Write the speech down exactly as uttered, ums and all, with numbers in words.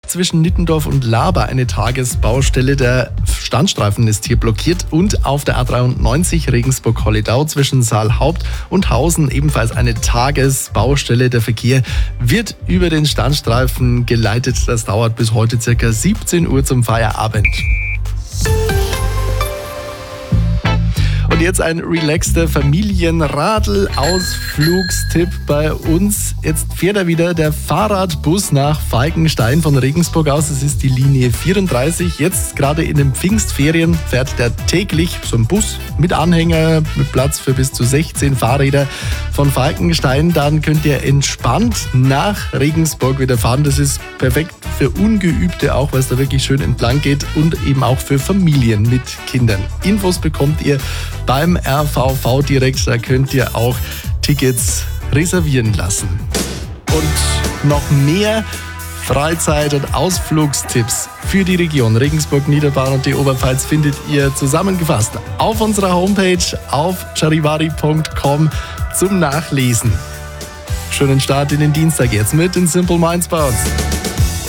zwischen Nittendorf und Laber eine Tagesbaustelle. Der Standstreifen ist hier blockiert und auf der A dreiundneunzig Regensburg-Holledau zwischen Saalhaupt und Hausen ebenfalls eine Tagesbaustelle. Der Verkehr wird über den Standstreifen geleitet. Das dauert bis heute ca. siebzehn Uhr zum Feierabend. Und jetzt ein relaxter Familienradl-Ausflugstipp bei uns. Jetzt fährt er wieder der Fahrradbus nach Falkenstein von Regensburg aus. Es ist die Linie vierunddreißig. Jetzt gerade in den Pfingstferien fährt der täglich so ein Bus mit Anhänger, mit Platz für bis zu sechzehn Fahrräder von Falkenstein. Dann könnt ihr entspannt nach Regensburg wieder fahren. Das ist perfekt für Ungeübte auch, weil es da wirklich schön entlang geht und eben auch für Familien mit Kindern. Infos bekommt ihr beim R V V direkt, da könnt ihr auch Tickets reservieren lassen. Und noch mehr Freizeit- und Ausflugstipps für die Region Regensburg, Niederbayern und die Oberpfalz findet ihr zusammengefasst auf unserer Homepage auf charivari punkt com zum Nachlesen. Schönen Start in den Dienstag jetzt mit den Simple Minds bei uns.